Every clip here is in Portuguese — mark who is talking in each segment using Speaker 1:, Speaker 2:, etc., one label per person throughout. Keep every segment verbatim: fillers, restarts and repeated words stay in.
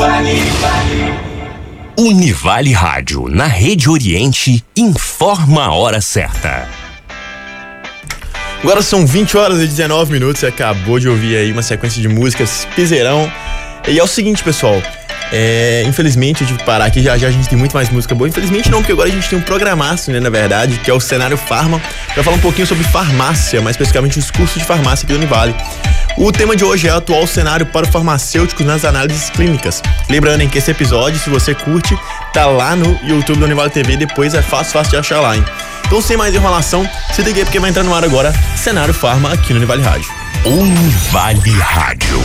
Speaker 1: Univale Rádio, na Rede Oriente, informa a hora certa.
Speaker 2: Agora são vinte horas e dezenove minutos, você acabou de ouvir aí uma sequência de músicas, piseirão. E é o seguinte, pessoal, é, infelizmente eu tive que parar aqui, já já a gente tem muito mais música boa. Infelizmente não, porque agora a gente tem um programaço, né, na verdade, que é o Cenário Farma, pra falar um pouquinho sobre farmácia, mais especificamente os cursos de farmácia aqui do Univale. O tema de hoje é o atual cenário para o farmacêutico nas análises clínicas. Lembrando hein, que esse episódio, se você curte, tá lá no YouTube do Univale T V, depois é fácil, fácil de achar lá, hein? Então, sem mais enrolação, se liga aí porque vai entrar no ar agora Cenário Farma aqui no Univale Rádio.
Speaker 1: Univale Rádio.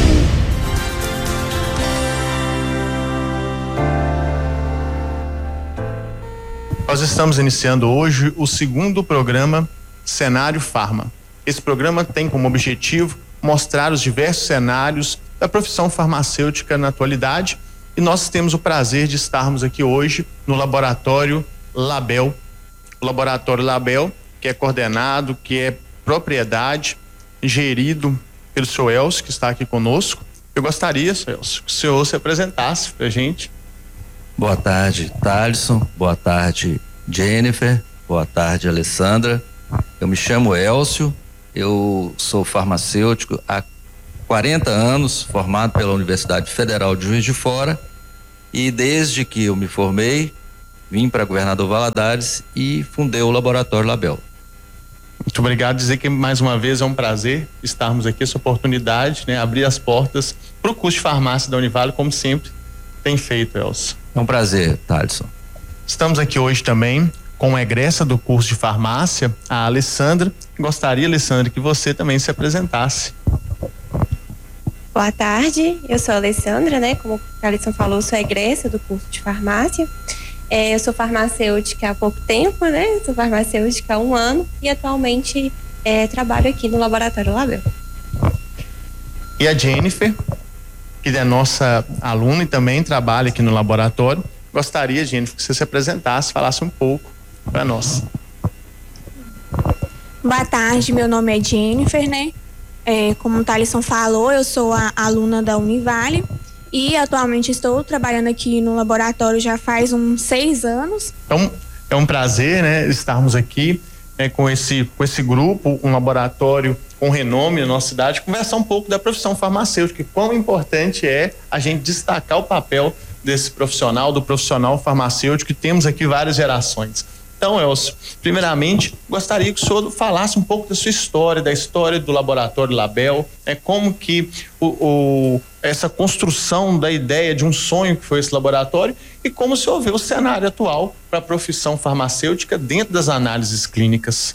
Speaker 3: Nós estamos iniciando hoje o segundo programa Cenário Farma. Esse programa tem como objetivo mostrar os diversos cenários da profissão farmacêutica na atualidade, e nós temos o prazer de estarmos aqui hoje no Laboratório Label. O Laboratório Label, que é coordenado, que é propriedade, gerido pelo senhor Elcio, que está aqui conosco. Eu gostaria, senhor Elcio, que o senhor se apresentasse para a gente.
Speaker 4: Boa tarde, Thalisson. Boa tarde, Jennifer. Boa tarde, Alessandra. Eu me chamo Elcio, eu sou farmacêutico há quarenta anos, formado pela Universidade Federal de Juiz de Fora, e desde que eu me formei, vim para Governador Valadares e fundei o Laboratório Label.
Speaker 3: Muito obrigado, dizer que mais uma vez é um prazer estarmos aqui, essa oportunidade, né, abrir as portas para o curso de farmácia da Univale, como sempre tem feito, Elcio.
Speaker 4: É um prazer, Thalisson.
Speaker 3: Estamos aqui hoje também com a egressa do curso de farmácia, a Alessandra. Gostaria, Alessandra, que você também se apresentasse.
Speaker 5: Boa tarde, eu sou a Alessandra, né? Como a Alessandra falou, sou egressa do curso de farmácia. É, eu sou farmacêutica há pouco tempo, né? Sou farmacêutica há um ano e atualmente é, trabalho aqui no Laboratório Label.
Speaker 3: E a Jennifer, que é nossa aluna e também trabalha aqui no laboratório. Gostaria, Jennifer, que você se apresentasse, falasse um pouco para nós.
Speaker 6: Boa tarde, meu nome é Jennifer, né? É, como o Thalisson falou, eu sou a aluna da Univale e atualmente estou trabalhando aqui no laboratório já faz uns seis anos.
Speaker 3: Então, é um prazer, né, estarmos aqui né, com, esse, com esse grupo, um laboratório com renome na nossa cidade, conversar um pouco da profissão farmacêutica, e quão importante é a gente destacar o papel desse profissional, do profissional farmacêutico, e temos aqui várias gerações. Então, Elcio, primeiramente, gostaria que o senhor falasse um pouco da sua história, da história do Laboratório Label, né, como que o, o, essa construção da ideia de um sonho que foi esse laboratório e como o senhor vê o cenário atual para a profissão farmacêutica dentro das análises clínicas.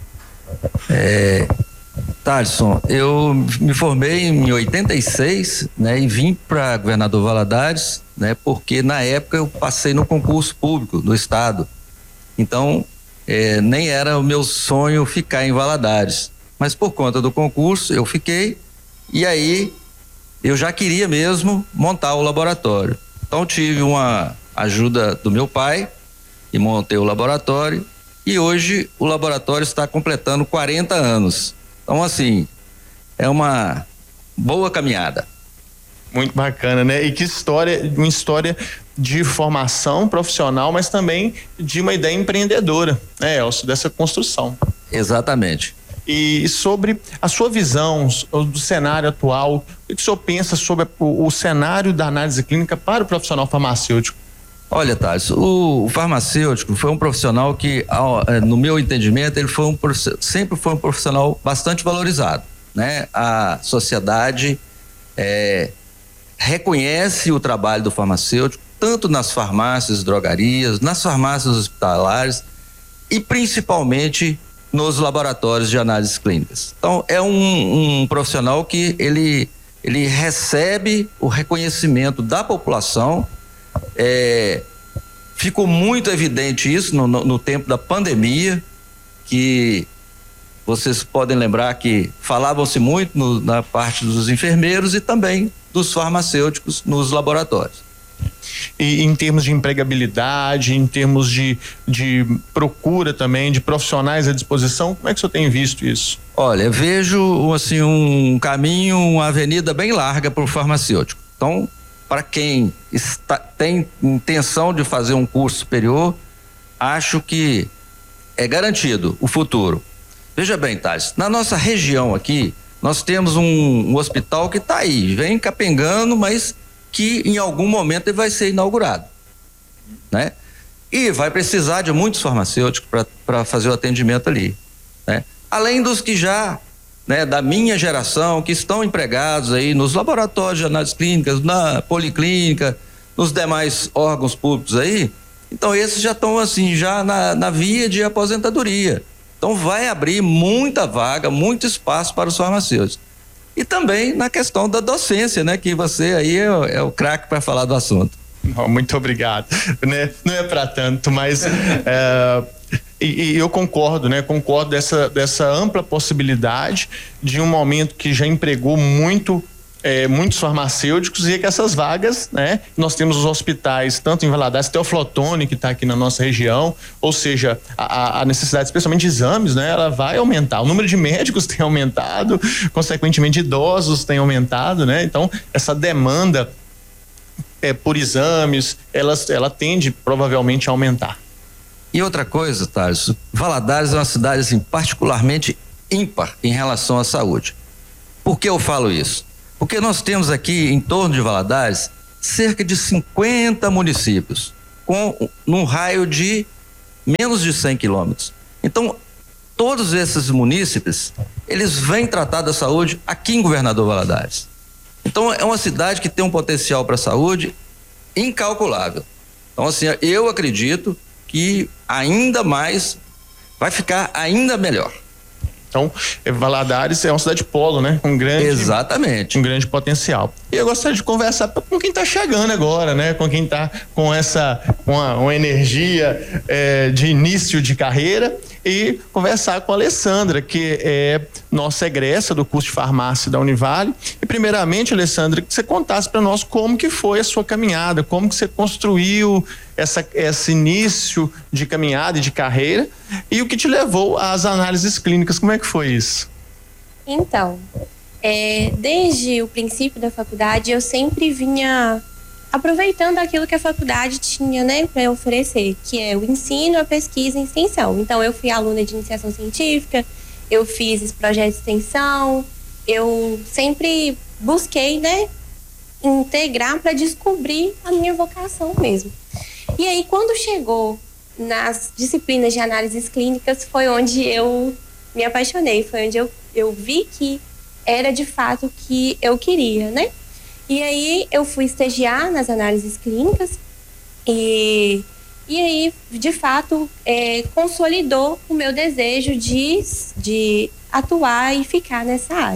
Speaker 4: É, Thalisson, eu me formei em oitenta e seis, né, e vim para Governador Valadares, né, porque na época eu passei no concurso público do estado. Então, é, nem era o meu sonho ficar em Valadares, mas por conta do concurso eu fiquei, e aí eu já queria mesmo montar o laboratório. Então tive uma ajuda do meu pai e montei o laboratório, e hoje o laboratório está completando quarenta anos. Então, assim, é uma boa caminhada.
Speaker 3: Muito bacana, né? E que história, uma história de formação profissional, mas também de uma ideia empreendedora, né, Elcio, dessa construção.
Speaker 4: Exatamente.
Speaker 3: E sobre a sua visão do cenário atual, o que o senhor pensa sobre o, o cenário da análise clínica para o profissional farmacêutico?
Speaker 4: Olha, Thales, o, o farmacêutico foi um profissional que, ao, no meu entendimento, ele foi um, sempre foi um profissional bastante valorizado, né? A sociedade é, reconhece o trabalho do farmacêutico, tanto nas farmácias, drogarias, nas farmácias hospitalares e principalmente nos laboratórios de análises clínicas. Então, é um, um profissional que ele, ele recebe o reconhecimento da população. É, ficou muito evidente isso no, no, no tempo da pandemia, que vocês podem lembrar que falavam-se muito no, na parte dos enfermeiros e também dos farmacêuticos nos laboratórios.
Speaker 3: E em termos de empregabilidade, em termos de, de procura também, de profissionais à disposição, como é que o senhor tem visto isso?
Speaker 4: Olha, eu vejo assim um caminho, uma avenida bem larga para o farmacêutico. Então, para quem está, tem intenção de fazer um curso superior, acho que é garantido o futuro. Veja bem, Thales, na nossa região aqui, nós temos um, um hospital que está aí, vem capengando, mas que em algum momento ele vai ser inaugurado, né? E vai precisar de muitos farmacêuticos para fazer o atendimento ali, né? Além dos que já, né, da minha geração, que estão empregados aí nos laboratórios de análises clínicas, na policlínica, nos demais órgãos públicos aí. Então esses já estão assim, já na, na via de aposentadoria. Então vai abrir muita vaga, muito espaço para os farmacêuticos. E também na questão da docência, né? Que você aí é, é o craque para falar do assunto.
Speaker 3: Oh, muito obrigado. Né? Não é para tanto, mas é, e, e eu concordo, né? Concordo dessa, dessa ampla possibilidade de um momento que já empregou muito É, muitos farmacêuticos e que essas vagas, né? Nós temos os hospitais, tanto em Valadares, Teófilo Otoni, que está aqui na nossa região, ou seja, a, a necessidade, especialmente de exames, né? Ela vai aumentar. O número de médicos tem aumentado, consequentemente idosos tem aumentado, né? Então, essa demanda é, por exames, ela, ela tende provavelmente a aumentar.
Speaker 4: E outra coisa, Thales, Valadares é uma cidade assim, particularmente ímpar em relação à saúde. Por que eu falo isso? Porque nós temos aqui em torno de Valadares cerca de cinquenta municípios com num raio de menos de cem quilômetros. Então, todos esses munícipes, eles vêm tratar da saúde aqui em Governador Valadares. Então, é uma cidade que tem um potencial para a saúde incalculável. Então, assim, eu acredito que ainda mais vai ficar ainda melhor.
Speaker 3: Então, Valadares é uma cidade polo, né? Com grande,
Speaker 4: Exatamente.
Speaker 3: Um grande potencial. E eu gostaria de conversar com quem está chegando agora, né? Com quem está com essa uma, uma energia é, de início de carreira, e conversar com a Alessandra, que é nossa egressa do curso de farmácia da Univale. E primeiramente, Alessandra, que você contasse para nós como que foi a sua caminhada, como que você construiu essa, esse início de caminhada e de carreira, e o que te levou às análises clínicas. Como é que foi isso?
Speaker 5: Então, é, desde o princípio da faculdade, eu sempre vinha aproveitando aquilo que a faculdade tinha, né, para oferecer, que é o ensino, a pesquisa e a extensão. Então, eu fui aluna de iniciação científica, eu fiz esse projeto de extensão, eu sempre busquei, né, integrar para descobrir a minha vocação mesmo. E aí, quando chegou nas disciplinas de análises clínicas, foi onde eu me apaixonei, foi onde eu, eu vi que era de fato o que eu queria, né? E aí eu fui estagiar nas análises clínicas e, e aí, de fato, é, consolidou o meu desejo de, de atuar e ficar nessa área.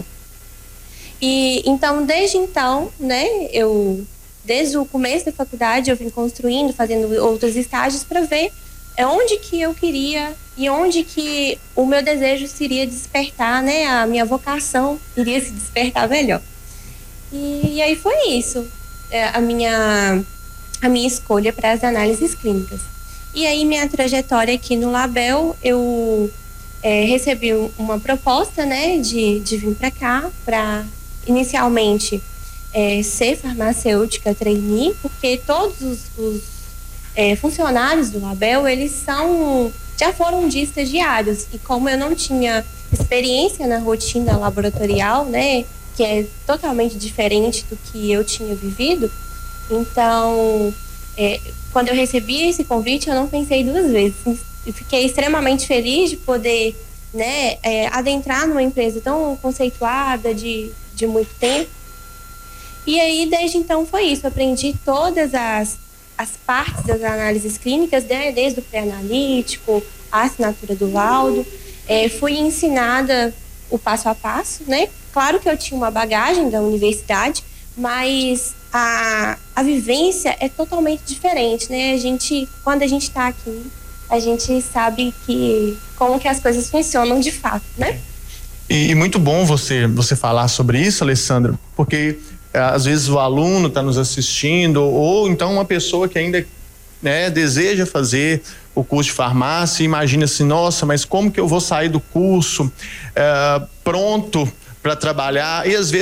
Speaker 5: E então, desde então, né, eu, desde o começo da faculdade, eu vim construindo, fazendo outros estágios para ver onde que eu queria e onde que o meu desejo se iria despertar, né, a minha vocação iria se despertar melhor. E, e aí foi isso, é, a, minha, a minha escolha para as análises clínicas. E aí minha trajetória aqui no Label, eu é, recebi uma proposta, né, de, de vir para cá, para inicialmente é, ser farmacêutica trainee, porque todos os, os é, funcionários do Label, eles são, já foram de estagiários, e como eu não tinha experiência na rotina laboratorial, né, que é totalmente diferente do que eu tinha vivido, então, é, quando eu recebi esse convite, eu não pensei duas vezes. Eu fiquei extremamente feliz de poder, né, é, adentrar numa empresa tão conceituada, de, de muito tempo. E aí, desde então, foi isso. Eu aprendi todas as, as partes das análises clínicas, né, desde o pré-analítico, a assinatura do laudo. É, fui ensinada o passo a passo, né? Claro que eu tinha uma bagagem da universidade, mas a, a vivência é totalmente diferente, né? A gente, quando a gente está aqui, a gente sabe que como que as coisas funcionam de fato, né?
Speaker 3: E, e muito bom você, você falar sobre isso, Alessandra, porque às vezes o aluno está nos assistindo, ou então uma pessoa que ainda, né, deseja fazer o curso de farmácia, imagina assim, nossa, mas como que eu vou sair do curso é, pronto para trabalhar? E às vezes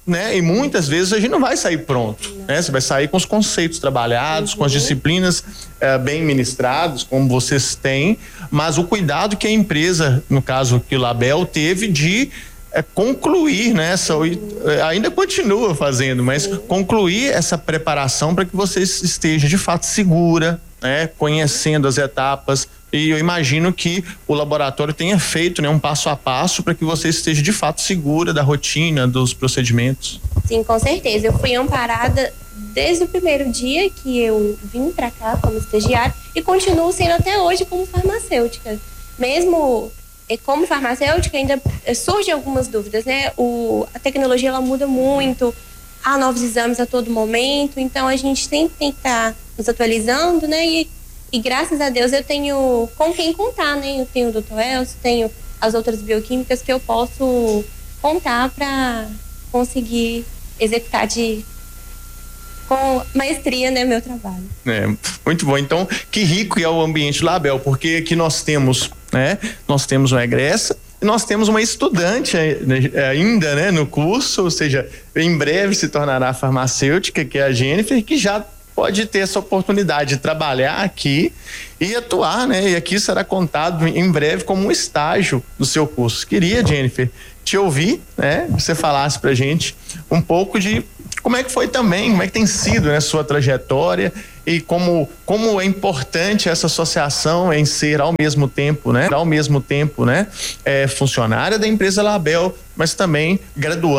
Speaker 3: né? E muitas vezes a gente não vai sair pronto, né? Você vai sair com os conceitos trabalhados, uhum. com as disciplinas eh, bem ministradas, como vocês têm, mas o cuidado que a empresa, no caso que o Label, teve de é concluir, né? Essa, ainda continua fazendo, mas Sim. concluir essa preparação para que você esteja de fato segura, né? Conhecendo as etapas, e eu imagino que o laboratório tenha feito, né, um passo a passo para que você esteja de fato segura da rotina, dos procedimentos.
Speaker 5: Sim, com certeza. Eu fui amparada desde o primeiro dia que eu vim para cá como estagiária e continuo sendo até hoje como farmacêutica. Mesmo como farmacêutica ainda surgem algumas dúvidas, né? O, a tecnologia ela muda muito, há novos exames a todo momento, então a gente sempre tem que estar nos atualizando, né? E, e graças a Deus eu tenho com quem contar, né? Eu tenho o doutor Elcio, tenho as outras bioquímicas que eu posso contar para conseguir executar de com maestria, né, meu trabalho.
Speaker 3: É, muito bom. Então, que rico é o ambiente Label, porque aqui nós temos, né, nós temos uma egressa e nós temos uma estudante ainda, né, no curso, ou seja, em breve se tornará farmacêutica, que é a Jennifer, que já pode ter essa oportunidade de trabalhar aqui e atuar, né, e aqui será contado em breve como um estágio do seu curso. Queria, Jennifer, te ouvir, né, que você falasse pra gente um pouco de como é que foi também, como é que tem sido, né, sua trajetória e como, como é importante essa associação em ser ao mesmo tempo, né, ao mesmo tempo, né, é, funcionária da empresa Label, mas também graduando